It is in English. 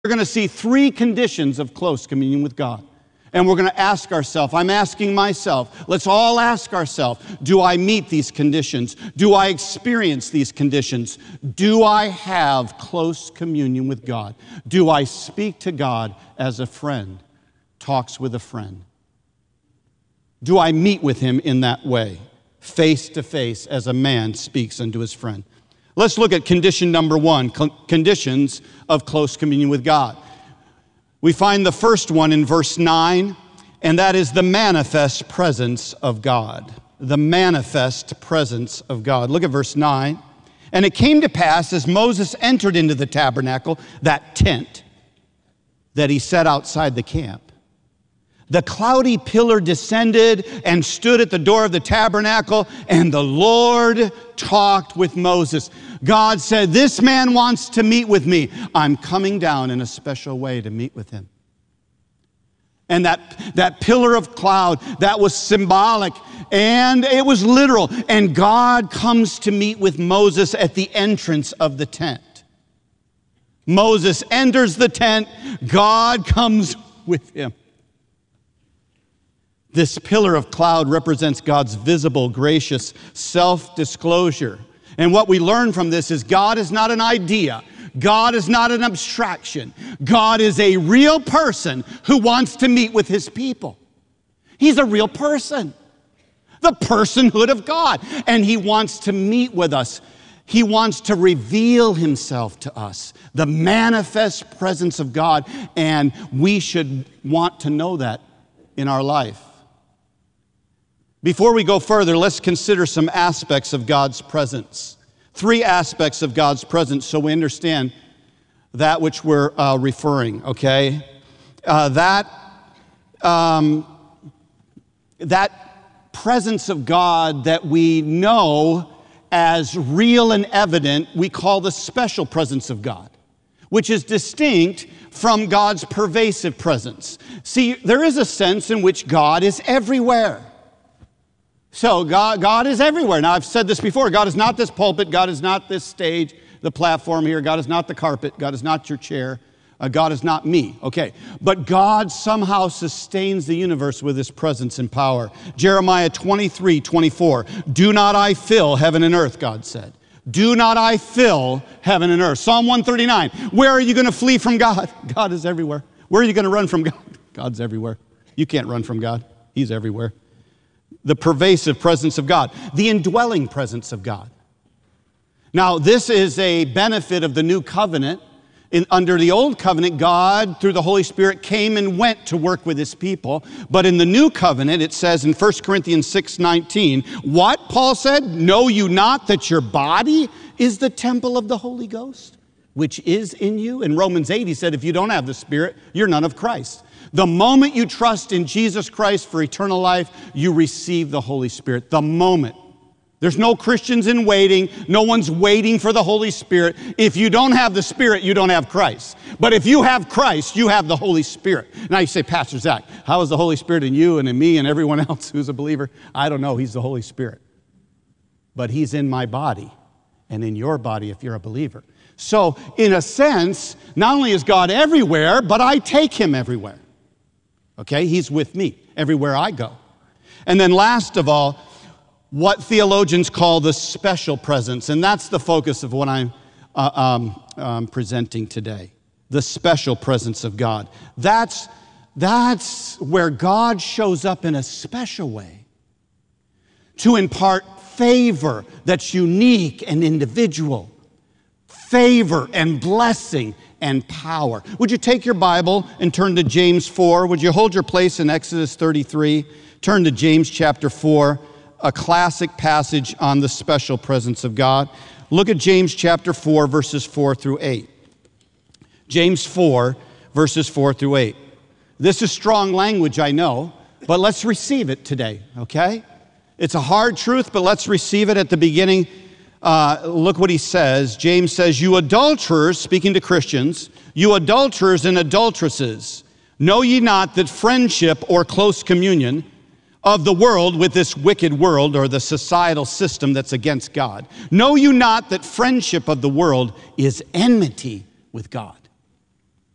We're going to see three conditions of close communion with God. And we're going to ask ourselves, I'm asking myself, let's all ask ourselves, do I meet these conditions? Do I experience these conditions? Do I have close communion with God? Do I speak to God as a friend talks with a friend? Do I meet with him in that way, face to face, as a man speaks unto his friend? Let's look at condition number one, conditions of close communion with God. We find the first one in verse 9, and that is the manifest presence of God. The manifest presence of God. Look at verse 9. And it came to pass as Moses entered into the tabernacle, that tent that he set outside the camp, the cloudy pillar descended and stood at the door of the tabernacle, and the Lord talked with Moses. God said, this man wants to meet with me. I'm coming down in a special way to meet with him. And that pillar of cloud, that was symbolic, and it was literal. And God comes to meet with Moses at the entrance of the tent. Moses enters the tent. God comes with him. This pillar of cloud represents God's visible, gracious self-disclosure. And what we learn from this is God is not an idea. God is not an abstraction. God is a real person who wants to meet with his people. He's a real person, the personhood of God. And he wants to meet with us. He wants to reveal himself to us, the manifest presence of God. And we should want to know that in our life. Before we go further, let's consider some aspects of God's presence. Three aspects of God's presence so we understand that which we're referring, okay? That presence of God that we know as real and evident, we call the special presence of God, which is distinct from God's pervasive presence. See, there is a sense in which God is everywhere. So God is everywhere. Now, I've said this before. God is not this pulpit. God is not this stage, the platform here. God is not the carpet. God is not your chair. God is not me. Okay. But God somehow sustains the universe with his presence and power. Jeremiah 23:24. Do not I fill heaven and earth, God said. Do not I fill heaven and earth. Psalm 139. Where are you going to flee from God? God is everywhere. Where are you going to run from God? God's everywhere. You can't run from God. He's everywhere. The pervasive presence of God, the indwelling presence of God. Now, this is a benefit of the new covenant. Under the old covenant, God, through the Holy Spirit, came and went to work with his people. But in the new covenant, it says in 1 Corinthians 6:19, what Paul said, know you not that your body is the temple of the Holy Ghost, which is in you? In Romans 8, he said, if you don't have the Spirit, you're none of Christ. The moment you trust in Jesus Christ for eternal life, you receive the Holy Spirit. The moment. There's no Christians in waiting. No one's waiting for the Holy Spirit. If you don't have the Spirit, you don't have Christ. But if you have Christ, you have the Holy Spirit. Now you say, Pastor Zach, how is the Holy Spirit in you and in me and everyone else who's a believer? I don't know. He's the Holy Spirit. But he's in my body and in your body if you're a believer. So in a sense, not only is God everywhere, but I take him everywhere. Okay, he's with me everywhere I go. And then last of all, what theologians call the special presence, and that's the focus of what I'm presenting today. The special presence of God. That's where God shows up in a special way to impart favor that's unique and individual. Favor and blessing and power. Would you take your Bible and turn to James 4? Would you hold your place in Exodus 33? Turn to James chapter 4, a classic passage on the special presence of God. Look at James chapter 4, verses 4 through 8. James 4, verses 4 through 8. This is strong language, I know, but let's receive it today, okay? It's a hard truth, but let's receive it at the beginning. Look what he says. James says, you adulterers, speaking to Christians, you adulterers and adulteresses, know ye not that friendship or close communion of the world with this wicked world or the societal system that's against God, know you not that friendship of the world is enmity with God?